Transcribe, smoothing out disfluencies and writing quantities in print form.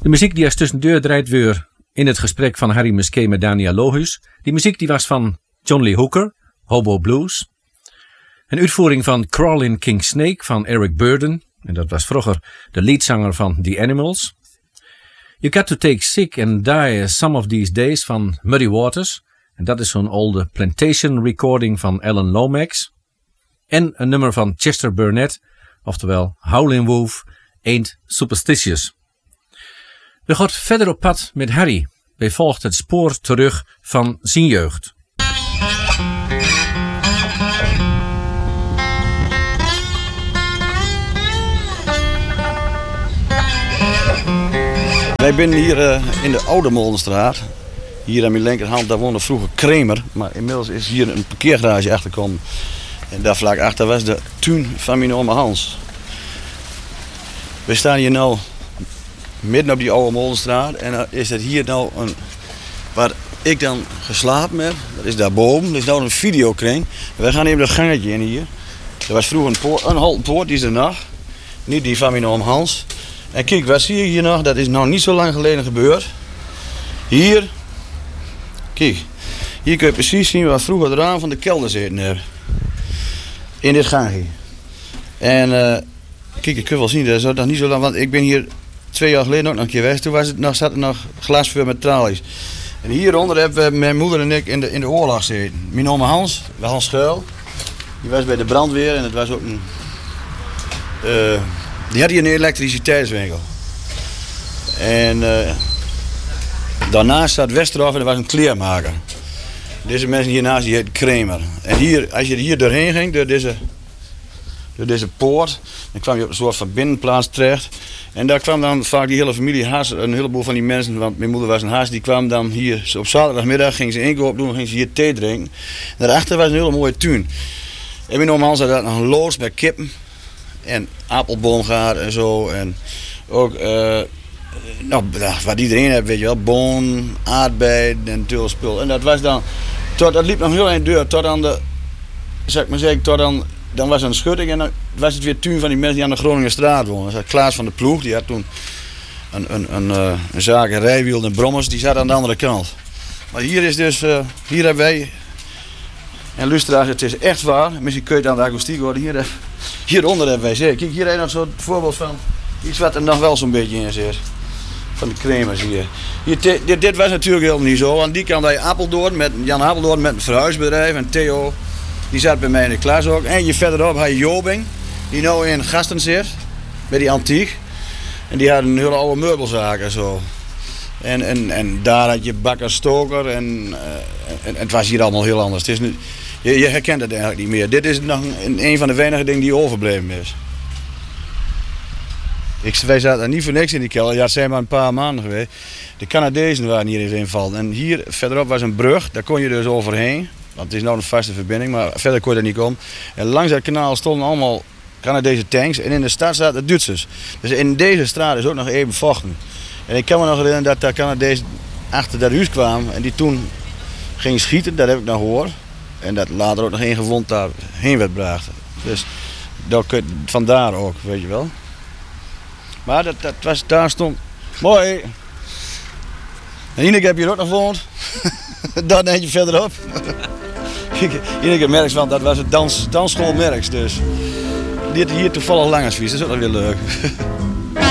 De muziek die als tussendeur draait weer in het gesprek van Harry Musquet met Daniel Lohuus. Die muziek die was van John Lee Hooker, Hobo Blues. Een uitvoering van Crawling King Snake van Eric Burdon. En dat was vroeger de leadzanger van The Animals. You Got to Take Sick and Die Some of These Days van Muddy Waters. En dat is zo'n oude Plantation recording van Alan Lomax. En een nummer van Chester Burnett, oftewel Howlin' Wolf, Ain't Superstitious. We gaan verder op pad met Harry. Wij volgt het spoor terug van zijn jeugd. Wij zijn hier in de Oude Molenstraat. Hier aan mijn linkerhand, daar woonde vroeger Kramer. Maar inmiddels is hier een parkeergarage achtergekomen. En daar vlak achter was de tuin van mijn oma Hans. We staan hier nu midden op die Oude Molenstraat. En dan is het hier nou waar ik dan geslapen heb. Dat is daarboven. Dat is nou een videokring. We gaan even dat gangetje in hier. Er was vroeger een houten poort, die is er nog. Niet die van mijn oma Hans. En kijk, wat zie je hier nog? Dat is nou niet zo lang geleden gebeurd. Hier. Kijk. Hier kun je precies zien wat vroeger de raam van de kelder zitten hebben. In dit gangje. En kijk, je kunt wel zien, dat is nog niet zo lang. Want ik ben hier 2 jaar geleden ook nog een keer geweest. Toen zat er nog glasvuur met tralies. En hieronder hebben mijn moeder en ik in de oorlog gezeten. Mijn oma Hans Schuil. Die was bij de brandweer en het was ook een... die had hier een elektriciteitswinkel. En daarnaast zat Westerhof en er was een kleermaker. Deze mensen hiernaast die heet Kramer. En hier, als je hier doorheen ging, door deze poort, dan kwam je op een soort van binnenplaats terecht. En daar kwam dan vaak die hele familie Haas, een heleboel van die mensen, want mijn moeder was een Haas, die kwam dan hier op zaterdagmiddag, ging ze inkoop doen, ging ze hier thee drinken. En daarachter was een hele mooie tuin. En mijn oma Hans had daar nog een loods met kippen en appelboomgaard en zo. En ook, wat iedereen heeft, weet je wel, boon, aardbei en tulspul. En dat was dan, dat liep nog heel eind deur, tot aan de, zeg ik maar zeggen, tot aan... Dan was er een schutting en dan was het weer tuin van die mensen die aan de Groningerstraat woonden. Dat was Klaas van de Ploeg, die had toen een zaak, een rijwiel en brommers, die zat aan de andere kant. Maar hier is dus, hier hebben wij, en luisteraars, het is echt waar, misschien kun je het aan de akoestiek horen, hieronder hebben wij zeker. Kijk, hier heb je nog zo'n voorbeeld van iets wat er nog wel zo'n beetje in zit. Van de Kremers hier. Dit was natuurlijk helemaal niet zo, want die kant had je Apeldoorn, met Jan Apeldoorn met een verhuisbedrijf en Theo. Die zat bij mij in de klas ook. En je verderop had je Jobing, die nu in Gasten zit, bij die antiek. En die had een hele oude meubelzaak en zo. En daar had je Bakker Stoker en het was hier allemaal heel anders. Het is nu, je herkent het eigenlijk niet meer. Dit is nog een van de weinige dingen die overbleven is. Wij zaten niet voor niks in die kelder. Ja, het zijn maar een paar maanden geweest. De Canadezen waren hier eens invallen. En hier verderop was een brug, daar kon je dus overheen. Want het is nou een vaste verbinding, maar verder kon je er niet komen. En langs dat kanaal stonden allemaal Canadese tanks en in de stad zaten de Duitsers. Dus in deze straat is ook nog even vochten. En ik kan me nog herinneren dat de Canadezen achter dat huis kwamen en die toen gingen schieten, dat heb ik nog gehoord. En dat later ook nog één gewond daarheen werd gebracht. Dus vandaar ook, weet je wel. Maar daar stond... Mooi! En Ineke heb je ook nog gewoond. Daar net je verderop. Ineke Merks, want dat was het dansschool Merks. Dus die had hier toevallig Langersvies, dat is ook nog weer leuk.